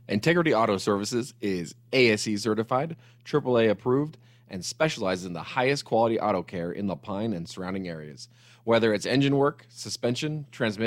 Integrity Auto Services is ASE certified, AAA approved, and specializes in the highest quality auto care in La Pine and surrounding areas. Whether it's engine work, suspension, transmission,